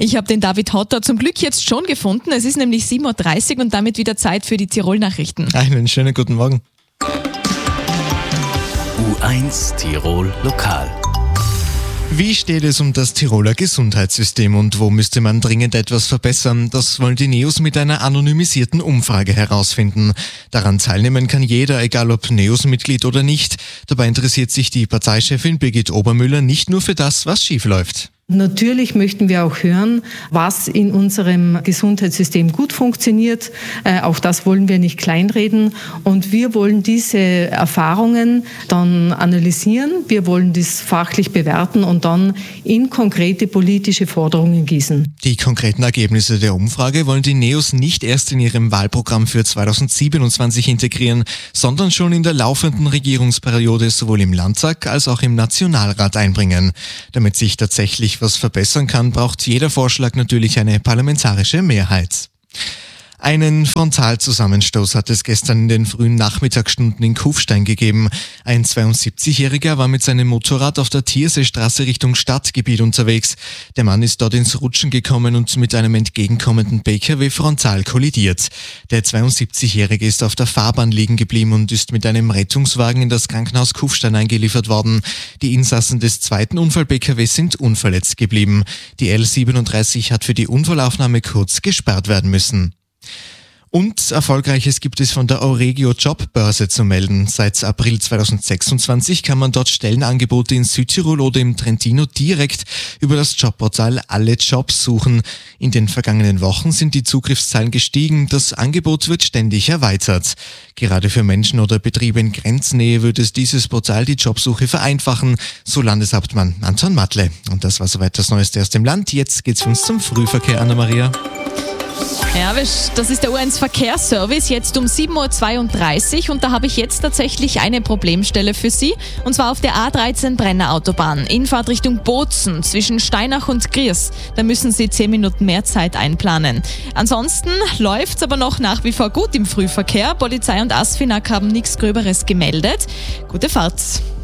Ich habe den David Hotter zum Glück jetzt schon gefunden. Es ist nämlich 7.30 Uhr und damit wieder Zeit für die Tirol-Nachrichten. Einen schönen guten Morgen. U1 Tirol Lokal. Wie steht es um das Tiroler Gesundheitssystem und wo müsste man dringend etwas verbessern? Das wollen die NEOS mit einer anonymisierten Umfrage herausfinden. Daran teilnehmen kann jeder, egal ob NEOS-Mitglied oder nicht. Dabei interessiert sich die Parteichefin Birgit Obermüller nicht nur für das, was schiefläuft. Natürlich möchten wir auch hören, was in unserem Gesundheitssystem gut funktioniert. Auch das wollen wir nicht kleinreden. Und wir wollen diese Erfahrungen dann analysieren. Wir wollen das fachlich bewerten und dann in konkrete politische Forderungen gießen. Die konkreten Ergebnisse der Umfrage wollen die NEOS nicht erst in ihrem Wahlprogramm für 2027 integrieren, sondern schon in der laufenden Regierungsperiode sowohl im Landtag als auch im Nationalrat einbringen. Damit sich tatsächlich was verbessern kann, braucht jeder Vorschlag natürlich eine parlamentarische Mehrheit. Einen Frontalzusammenstoß hat es gestern in den frühen Nachmittagsstunden in Kufstein gegeben. Ein 72-Jähriger war mit seinem Motorrad auf der Thierseestraße Richtung Stadtgebiet unterwegs. Der Mann ist dort ins Rutschen gekommen und mit einem entgegenkommenden PKW frontal kollidiert. Der 72-Jährige ist auf der Fahrbahn liegen geblieben und ist mit einem Rettungswagen in das Krankenhaus Kufstein eingeliefert worden. Die Insassen des zweiten Unfall-PKW sind unverletzt geblieben. Die L37 hat für die Unfallaufnahme kurz gesperrt werden müssen. Und Erfolgreiches gibt es von der Euregio Jobbörse zu melden. Seit April 2026 kann man dort Stellenangebote in Südtirol oder im Trentino direkt über das Jobportal Alle Jobs suchen. In den vergangenen Wochen sind die Zugriffszahlen gestiegen. Das Angebot wird ständig erweitert. Gerade für Menschen oder Betriebe in Grenznähe wird es dieses Portal die Jobsuche vereinfachen, so Landeshauptmann Anton Matle. Und das war soweit das Neueste aus dem Land. Jetzt geht's für uns zum Frühverkehr, Anna-Maria. Ja, das ist der U1 Verkehrsservice, jetzt um 7.32 Uhr und da habe ich jetzt tatsächlich eine Problemstelle für Sie und zwar auf der A13 Brenner Autobahn, Infahrt Richtung Bozen zwischen Steinach und Griers. Da müssen Sie 10 Minuten mehr Zeit einplanen. Ansonsten läuft's aber noch nach wie vor gut im Frühverkehr. Polizei und ASFINAG haben nichts Gröberes gemeldet. Gute Fahrt!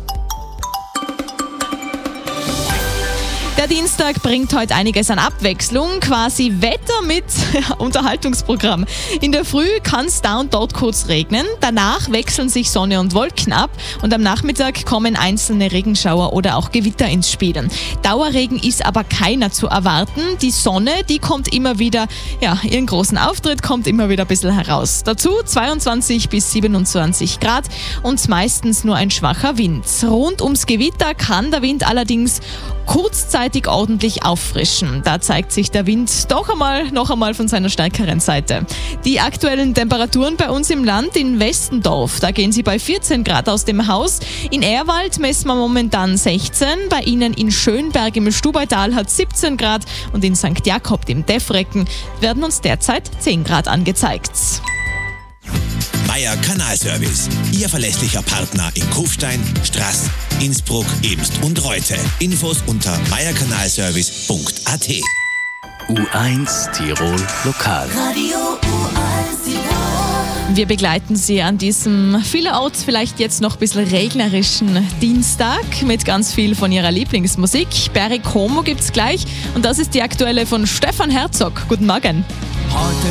Der Dienstag bringt heute einiges an Abwechslung, quasi Wetter mit Unterhaltungsprogramm. In der Früh kann es da und dort kurz regnen, danach wechseln sich Sonne und Wolken ab und am Nachmittag kommen einzelne Regenschauer oder auch Gewitter ins Spiel. Dauerregen ist aber keiner zu erwarten. Die Sonne, die kommt immer wieder, ihren großen Auftritt kommt immer wieder ein bisschen heraus. Dazu 22 bis 27 Grad und meistens nur ein schwacher Wind. Rund ums Gewitter kann der Wind allerdings kurzzeitig ordentlich auffrischen. Da zeigt sich der Wind noch einmal von seiner stärkeren Seite. Die aktuellen Temperaturen bei uns im Land in Westendorf, da gehen sie bei 14 Grad aus dem Haus. In Ehrwald messen wir momentan 16, bei Ihnen in Schönberg im Stubaital hat 17 Grad und in St. Jakob im Deffrecken werden uns derzeit 10 Grad angezeigt. Meier Kanalservice, Ihr verlässlicher Partner in Kufstein, Straß, Innsbruck, Ebst und Reute. Infos unter meierkanalservice.at. U1 Tirol Lokal. Radio U1 Tirol. Wir begleiten Sie an diesem vielerorts vielleicht jetzt noch ein bisschen regnerischen Dienstag mit ganz viel von Ihrer Lieblingsmusik. Barry Como gibt's gleich und das ist die aktuelle von Stefan Herzog. Guten Morgen.